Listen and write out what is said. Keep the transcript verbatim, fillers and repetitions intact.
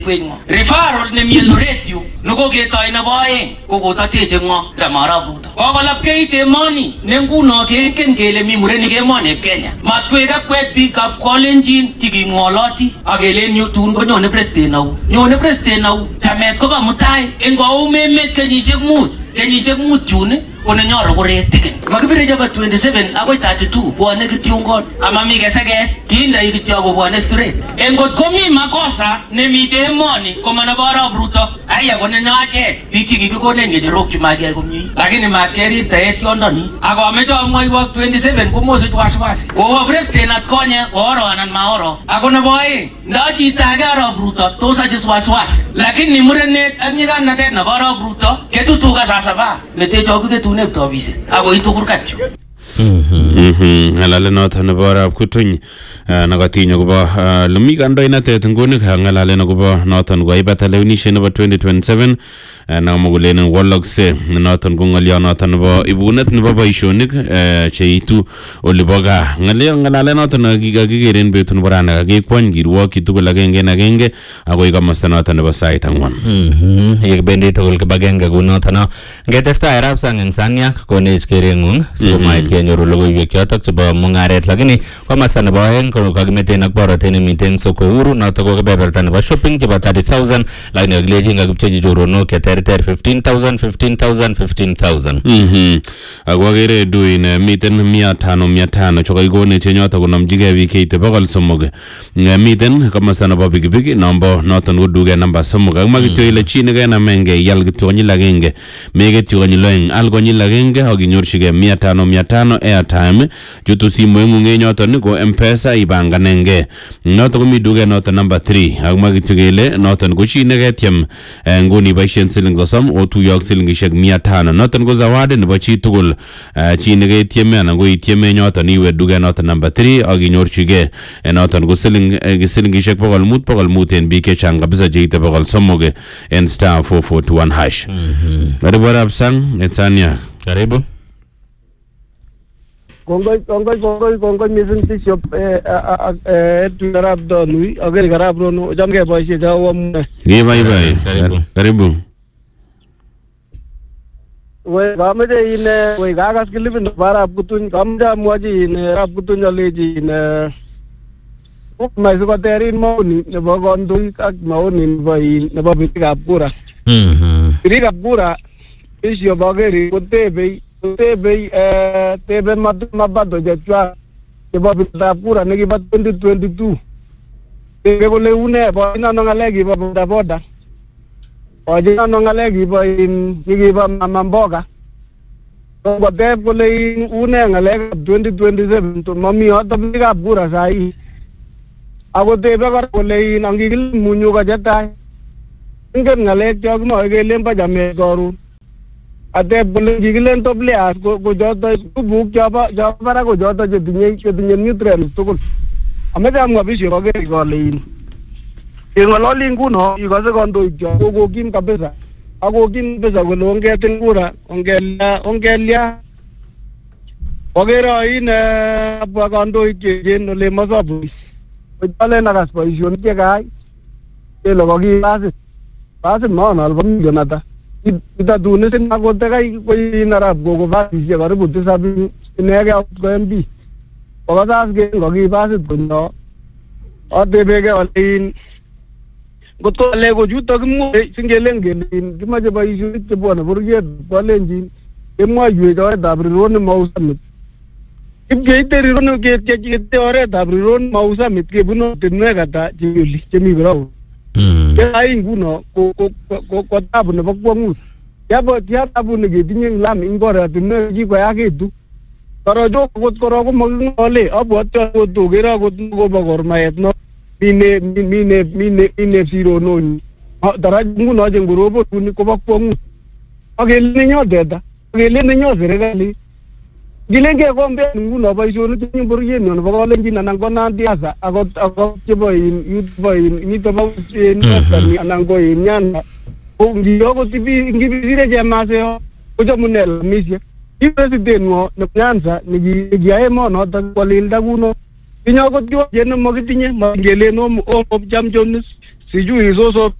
referral ne miel radio nuko ketoi na boe ko tateche ngo da marabuto ko lap keite money ne nguno kenken kele mi mureni ke mone Kenya matwe ka kwet pick up kolenjin tiki ngoloti agelen yutun ko nyone president nau nyone president nau tamet ko ba mutai engo umemet kenyishek mut kenyishek mut june kone nyoro kore tiken makibire jaba twenty-seven akoi thirty-two bwane kityungon ama mi keseket kinda ikityo ko bwane straight engot komi makosa nemite emoni komana bara bruto aya kone nyache biki kikikonen ngejirok chimage komyi lakini makeri taet yondoni ako ameto amwai wak twenty-seven komosu twaswasi ko president atkonye oro anan maoro ako ne boy ndaji tagaro bruto tosa jiswaswasi lakini murenet anyiganatet na bara bruto ketutuka sasa ba netecho ketu ne tobise ako itukurkatyo mhm alale noto ne bara kutuny nagatinyo kuba lumi kando inatet ngoni ngalale no kuba noto ngo ibata lewenishe no twenty twenty-seven na mogulenen wallokse noto ngongalya noto no ibunet no boishonik cheitu oliboga ngale ngalale noto no gigageren betun barana gekwon girwo kitugul agenge na genge ako ikamasta noto no site angwan mhm yekbendi tugul kibagenge kunoto no ngetesta arab sang insaniak konech kerengung sikomait kenyoru logoiwek chotok chebo mungaret lakini komasta nebo aeng ko kakimeten ak borotet nemiten soko huru notok ko kebeberta nebo shopping chebo thirty thousand lakini kakilechi kakipchechi choronok cheterter fifteen thousand fifteen thousand fifteen thousand mhm ako agere duin miten mia tano mia tano chokaikonech chenyotok konomchigei biik keite bokol somok miten komasta nebo pikipiki nombo noton ko duket namba somok ak makityo ile chi nekenamenge iyal kityo konyil agenge meketyo konyil oeng al konyil agenge akinyorchigei mia tano mia tano airtime chutu simoingung nyoton ko M-Pesa ibanganenge noton komi duket noton number three ak makityo kele noton ko chi neketyem nguni boisien siling sosom otuyok silingishek mia tano noton ko zawadi nebo chi tugul chi neketyeme anan ko ityeme nyoton iwe duket noton number three akinyorchigei noton ko siling silingishek bokol mut bokol mut en biik chechang kabisa cheite bokol somok en star four four two one hash karibu arab sang Tanzania karibu Kongoi kongoi kongoi kongoi missing bishop eh eh Arab Donui ager garab rono jamge boisie jawo mune ye bye bye karibu we gamede ine we gagas kilibin barab kutun gamja moji ine rab kutun aleji ine mai ko terin mauni ne bogondui ak mauni boy ne bobi kapura mhm ri kapura bishop bageri kutebe tebe eh tebe mabado jetwa tebe bitapura negi bat twenty twenty-two tebe kole une bo ina no ngalegi bo boda boda oje no ngalegi bo in nigi bo mamboga to bo tebe kole une ngalegi twenty twenty-seven to mami ota biga pura sai ako tebe kole in angigil munyu ka jeta ingen ngalegi jog mo gelen pa jame goru ate bole gigilen to players ko ko joto buk jaba jaba ko joto je dinye ke dinye nutrients to ko ameda am ngabishi ko ge ko lein e ngolo lingu no i ko se kondo jo ko ko kim kabisa ako kim kabisa ko longe tengura ongela ongelia ogero in apa kondo ke je no le masabu ko dale na gas position ke gai e lo ko gi base base no no albo mi jonata ita dune sen na gote kai koi nara gogo ba je baru buddhi sabi ne ga ko mb ko ba ge gogi ba se dunno ade bege walin goto le go juto gmu singelen gelin gima je ba isu te bona burge balenji e mo yue do da bron mausa mit ibge te ron ge ge ge te ore da bron mausa mit ke buno tinne ga ta jili jemi bro ke ai nguno ko ko ko ko tabu ne bokwangu yabo dia tabu ne gidinye lam ingora tinne ji ko yake du taro jo ko ko ko mangole abo to to gera ko ko bagor mayet no mine mine mine mine siro no ni dara nguno je ngurobo ni ko bokwangu agele nyo deda agele nyo seregali gilenge ko mbe nguno ba iso no tin burye no ba ko lenji nan ko nan diasa ako ako tibo in boy ni to ba ni nan ko nyan ko ngiyo ko tibi ngibi dire je maseo ko jo munel misia i president no no nyanza ni gi ay mo no ta ko lil da guno inyo ko jo je no mo gitinye mo ngele no o jam jones sijui soso